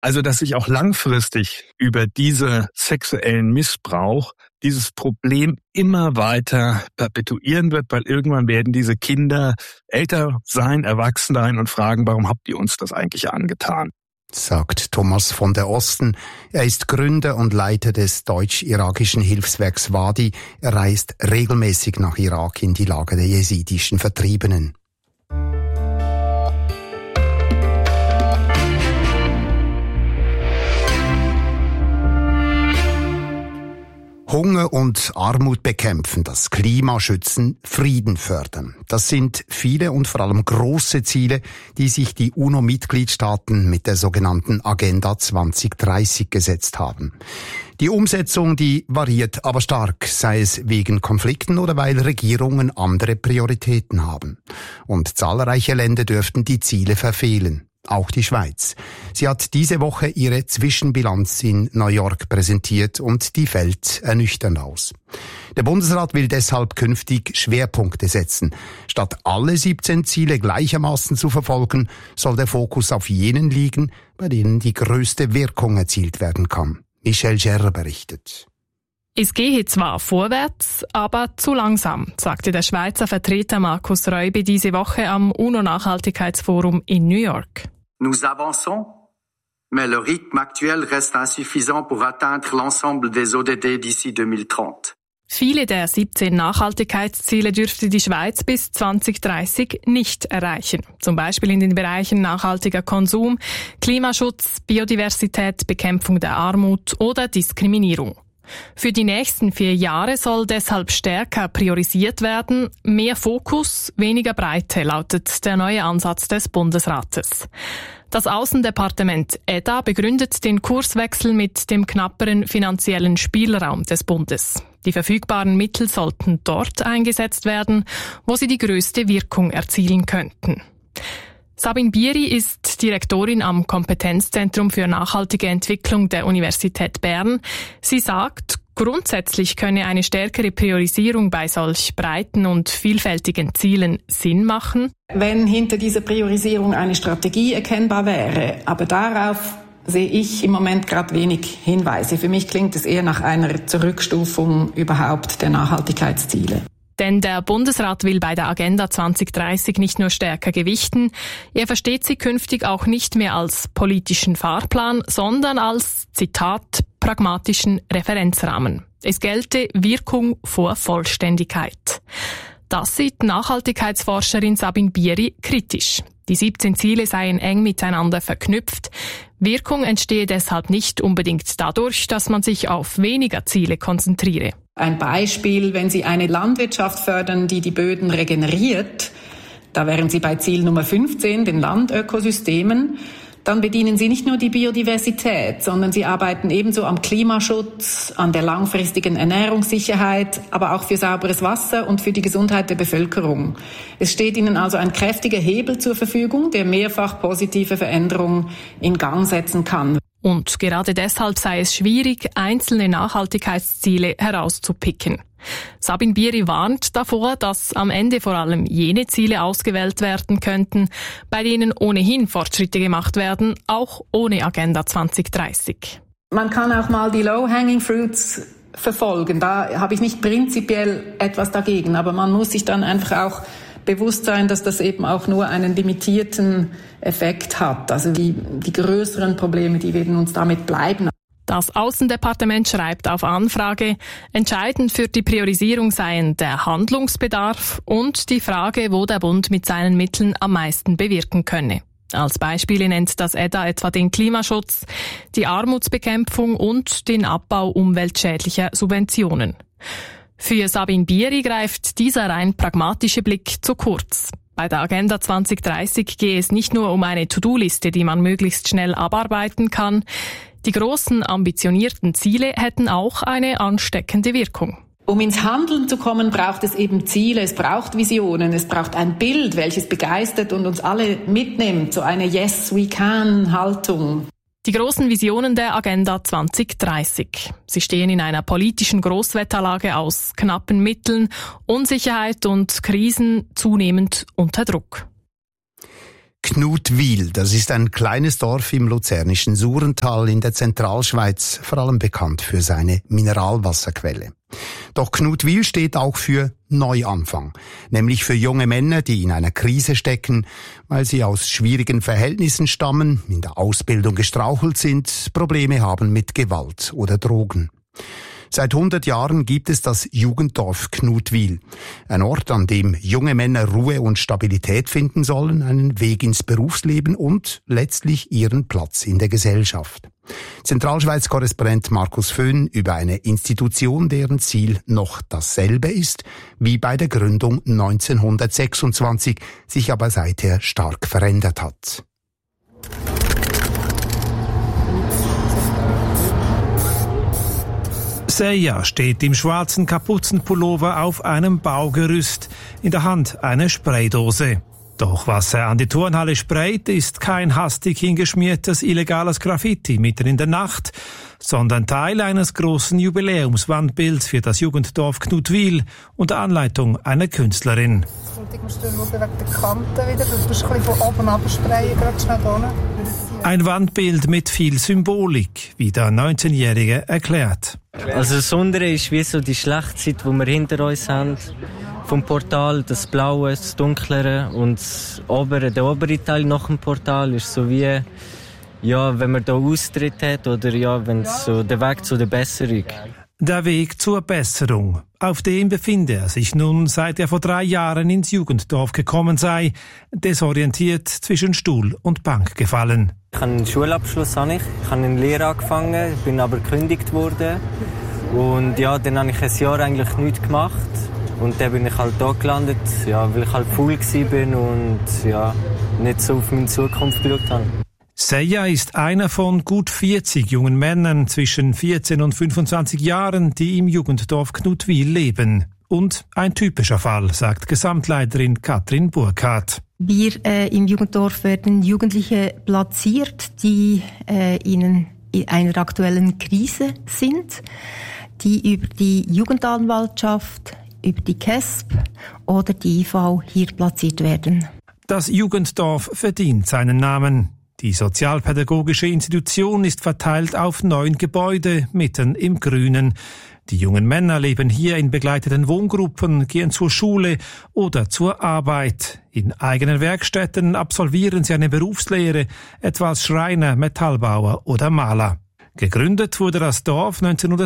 Also, dass sich auch langfristig über diese sexuellen Missbrauch dieses Problem immer weiter perpetuieren wird, weil irgendwann werden diese Kinder älter sein, erwachsen sein und fragen, warum habt ihr uns das eigentlich angetan? Sagt Thomas von der Osten. Er ist Gründer und Leiter des deutsch-irakischen Hilfswerks Wadi. Er reist regelmäßig nach Irak in die Lager der jesidischen Vertriebenen. Hunger und Armut bekämpfen, das Klima schützen, Frieden fördern. Das sind viele und vor allem große Ziele, die sich die UNO-Mitgliedstaaten mit der sogenannten Agenda 2030 gesetzt haben. Die Umsetzung, die variiert aber stark, sei es wegen Konflikten oder weil Regierungen andere Prioritäten haben. Und zahlreiche Länder dürften die Ziele verfehlen. Auch die Schweiz. Sie hat diese Woche ihre Zwischenbilanz in New York präsentiert und die fällt ernüchternd aus. Der Bundesrat will deshalb künftig Schwerpunkte setzen. Statt alle 17 Ziele gleichermaßen zu verfolgen, soll der Fokus auf jenen liegen, bei denen die größte Wirkung erzielt werden kann. Michel Gerrer berichtet. Es gehe zwar vorwärts, aber zu langsam, sagte der Schweizer Vertreter Markus Räubi diese Woche am UNO-Nachhaltigkeitsforum in New York. Nous avançons, mais le rythme actuel reste insuffisant pour atteindre l'ensemble des ODD d'ici 2030. Viele der 17 Nachhaltigkeitsziele dürfte die Schweiz bis 2030 nicht erreichen. Zum Beispiel in den Bereichen nachhaltiger Konsum, Klimaschutz, Biodiversität, Bekämpfung der Armut oder Diskriminierung. Für die nächsten 4 Jahre soll deshalb stärker priorisiert werden. Mehr Fokus, weniger Breite lautet der neue Ansatz des Bundesrates. Das Außendepartement EDA begründet den Kurswechsel mit dem knapperen finanziellen Spielraum des Bundes. Die verfügbaren Mittel sollten dort eingesetzt werden, wo sie die größte Wirkung erzielen könnten. Sabine Bieri ist Direktorin am Kompetenzzentrum für nachhaltige Entwicklung der Universität Bern. Sie sagt, grundsätzlich könne eine stärkere Priorisierung bei solch breiten und vielfältigen Zielen Sinn machen. Wenn hinter dieser Priorisierung eine Strategie erkennbar wäre, aber darauf sehe ich im Moment gerade wenig Hinweise. Für mich klingt es eher nach einer Zurückstufung überhaupt der Nachhaltigkeitsziele. Denn der Bundesrat will bei der Agenda 2030 nicht nur stärker gewichten, er versteht sie künftig auch nicht mehr als politischen Fahrplan, sondern als, Zitat, pragmatischen Referenzrahmen. Es gelte Wirkung vor Vollständigkeit. Das sieht Nachhaltigkeitsforscherin Sabine Bieri kritisch. Die 17 Ziele seien eng miteinander verknüpft. Wirkung entstehe deshalb nicht unbedingt dadurch, dass man sich auf weniger Ziele konzentriere. Ein Beispiel, wenn Sie eine Landwirtschaft fördern, die die Böden regeneriert, da wären Sie bei Ziel Nummer 15, den Landökosystemen, dann bedienen Sie nicht nur die Biodiversität, sondern Sie arbeiten ebenso am Klimaschutz, an der langfristigen Ernährungssicherheit, aber auch für sauberes Wasser und für die Gesundheit der Bevölkerung. Es steht Ihnen also ein kräftiger Hebel zur Verfügung, der mehrfach positive Veränderungen in Gang setzen kann. Und gerade deshalb sei es schwierig, einzelne Nachhaltigkeitsziele herauszupicken. Sabine Bieri warnt davor, dass am Ende vor allem jene Ziele ausgewählt werden könnten, bei denen ohnehin Fortschritte gemacht werden, auch ohne Agenda 2030. Man kann auch mal die Low-Hanging Fruits verfolgen. Da habe ich nicht prinzipiell etwas dagegen, aber man muss sich dann einfach auch bewusst sein, dass das eben auch nur einen limitierten Effekt hat. Also die größeren Probleme, die werden uns damit bleiben. Das Außendepartement schreibt auf Anfrage, entscheidend für die Priorisierung seien der Handlungsbedarf und die Frage, wo der Bund mit seinen Mitteln am meisten bewirken könne. Als Beispiele nennt das EDA etwa den Klimaschutz, die Armutsbekämpfung und den Abbau umweltschädlicher Subventionen. Für Sabine Bieri greift dieser rein pragmatische Blick zu kurz. Bei der Agenda 2030 gehe es nicht nur um eine To-Do-Liste, die man möglichst schnell abarbeiten kann. Die großen, ambitionierten Ziele hätten auch eine ansteckende Wirkung. Um ins Handeln zu kommen, braucht es eben Ziele, es braucht Visionen, es braucht ein Bild, welches begeistert und uns alle mitnimmt, so eine Yes-we-can-Haltung. Die großen Visionen der Agenda 2030. Sie stehen in einer politischen Großwetterlage aus knappen Mitteln, Unsicherheit und Krisen zunehmend unter Druck. Knutwil, das ist ein kleines Dorf im luzernischen Surental in der Zentralschweiz, vor allem bekannt für seine Mineralwasserquelle. Doch Knutwil steht auch für Neuanfang, nämlich für junge Männer, die in einer Krise stecken, weil sie aus schwierigen Verhältnissen stammen, in der Ausbildung gestrauchelt sind, Probleme haben mit Gewalt oder Drogen. Seit 100 Jahren gibt es das Jugenddorf Knutwil. Ein Ort, an dem junge Männer Ruhe und Stabilität finden sollen, einen Weg ins Berufsleben und letztlich ihren Platz in der Gesellschaft. Zentralschweiz-Korrespondent Markus Föhn über eine Institution, deren Ziel noch dasselbe ist wie bei der Gründung 1926, sich aber seither stark verändert hat. Seja steht im schwarzen Kapuzenpullover auf einem Baugerüst, in der Hand eine Spraydose. Doch was er an die Turnhalle sprayt, ist kein hastig hingeschmiertes illegales Graffiti mitten in der Nacht, sondern Teil eines großen Jubiläumswandbilds für das Jugenddorf Knutwil unter Anleitung einer Künstlerin. Ich muss schauen wegen der Kanten wieder, du musst ein bisschen von oben absprayen, gerade schnell da. Ein Wandbild mit viel Symbolik, wie der 19-Jährige erklärt. Also das Untere ist wie so die Schlechtzeit, die wir hinter uns haben. Vom Portal, das Blaue, das Dunklere und das Obere, der obere Teil nach dem Portal ist so wie, ja, wenn man da Austritt hat oder ja, wenn so der Weg zu der Besserung. Der Weg zur Besserung. Auf dem befinde er sich nun, seit er vor 3 Jahren ins Jugenddorf gekommen sei, desorientiert zwischen Stuhl und Bank gefallen. Ich habe einen Schulabschluss, ich habe eine Lehre angefangen, bin aber gekündigt worden. Und ja, dann habe ich ein Jahr eigentlich nichts gemacht. Und dann bin ich halt da gelandet, ja, weil ich halt faul war und ja, nicht so auf meine Zukunft geschaut habe. Seja ist einer von gut 40 jungen Männern zwischen 14 und 25 Jahren, die im Jugenddorf Knutwil leben. Und ein typischer Fall, sagt Gesamtleiterin Katrin Burkhardt. Wir im Jugenddorf werden Jugendliche platziert, die in einer aktuellen Krise sind, die über die Jugendanwaltschaft, über die KESB oder die IV hier platziert werden. Das Jugenddorf verdient seinen Namen. Die sozialpädagogische Institution ist verteilt auf 9 Gebäude mitten im Grünen. Die jungen Männer leben hier in begleiteten Wohngruppen, gehen zur Schule oder zur Arbeit. In eigenen Werkstätten absolvieren sie eine Berufslehre, etwa als Schreiner, Metallbauer oder Maler. Gegründet wurde das Dorf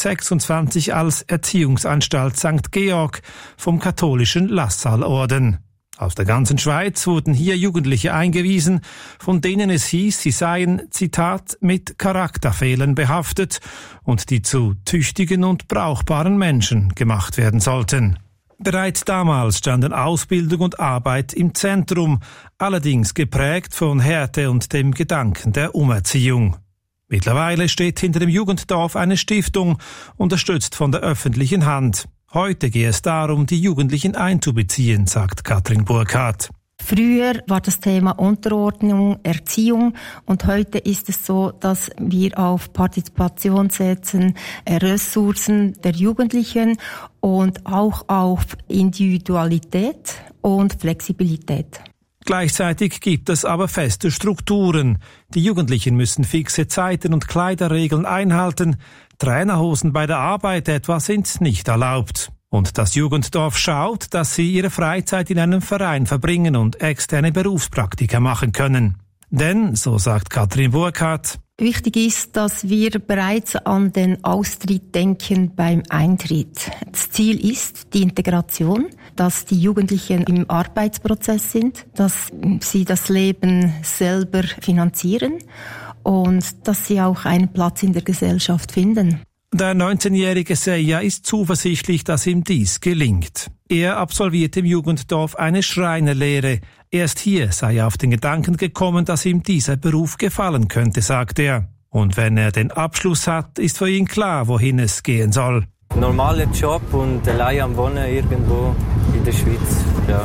1926 als Erziehungsanstalt St. Georg vom katholischen Lassalorden. Aus der ganzen Schweiz wurden hier Jugendliche eingewiesen, von denen es hieß, sie seien, Zitat, mit Charakterfehlern behaftet und die zu tüchtigen und brauchbaren Menschen gemacht werden sollten. Bereits damals standen Ausbildung und Arbeit im Zentrum, allerdings geprägt von Härte und dem Gedanken der Umerziehung. Mittlerweile steht hinter dem Jugenddorf eine Stiftung, unterstützt von der öffentlichen Hand. Heute gehe es darum, die Jugendlichen einzubeziehen, sagt Katrin Burkhardt. Früher war das Thema Unterordnung, Erziehung und heute ist es so, dass wir auf Partizipation setzen, Ressourcen der Jugendlichen und auch auf Individualität und Flexibilität. Gleichzeitig gibt es aber feste Strukturen. Die Jugendlichen müssen fixe Zeiten und Kleiderregeln einhalten. Trainerhosen bei der Arbeit etwa sind nicht erlaubt. Und das Jugenddorf schaut, dass sie ihre Freizeit in einem Verein verbringen und externe Berufspraktika machen können. Denn, so sagt Katrin Burkhardt, wichtig ist, dass wir bereits an den Austritt denken beim Eintritt. Das Ziel ist die Integration, dass die Jugendlichen im Arbeitsprozess sind, dass sie das Leben selber finanzieren und dass sie auch einen Platz in der Gesellschaft finden. Der 19-jährige Seja ist zuversichtlich, dass ihm dies gelingt. Er absolviert im Jugenddorf eine Schreinerlehre. Erst hier sei er auf den Gedanken gekommen, dass ihm dieser Beruf gefallen könnte, sagt er. Und wenn er den Abschluss hat, ist für ihn klar, wohin es gehen soll. Normaler Job und allein am Wohnen irgendwo in der Schweiz.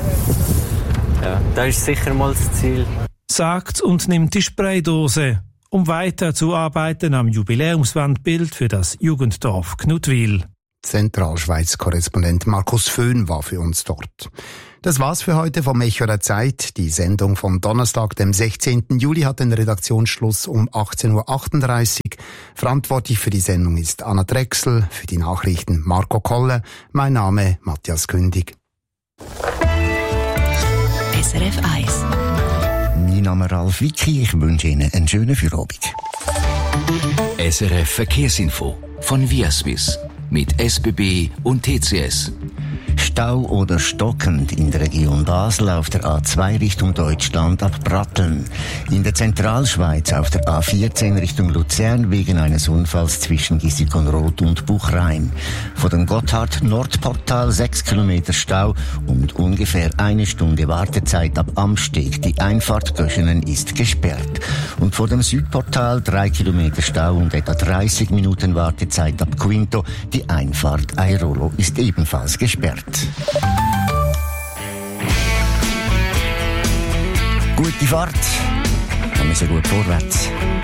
Ja, das ist sicher mal das Ziel. Sagt und nimmt die Spraydose, um weiterzuarbeiten am Jubiläumswandbild für das Jugenddorf Knutwil. Zentralschweiz-Korrespondent Markus Föhn war für uns dort. Das war's für heute vom Echo der Zeit. Die Sendung von Donnerstag, dem 16. Juli, hat den Redaktionsschluss um 18.38 Uhr. Verantwortlich für die Sendung ist Anna Drechsel, für die Nachrichten Marco Kolle. Mein Name Matthias Kündig. SRF 1. Mein Name ist Ralf Wicki. Ich wünsche Ihnen einen schönen Feierabend. SRF Verkehrsinfo von Viaswiss mit SBB und TCS. Stau oder stockend in der Region Basel auf der A2 Richtung Deutschland ab Bratteln. In der Zentralschweiz auf der A14 Richtung Luzern wegen eines Unfalls zwischen Gissikon-Roth und Buchreim. Vor dem Gotthard-Nordportal 6 Kilometer Stau und ungefähr 1 Stunde Wartezeit ab Amsteg. Die Einfahrt Göschenen ist gesperrt. Und vor dem Südportal 3 Kilometer Stau und etwa 30 Minuten Wartezeit ab Quinto. Die Einfahrt Airolo ist ebenfalls gesperrt. Gute Fahrt, kommen Sie gut vorwärts.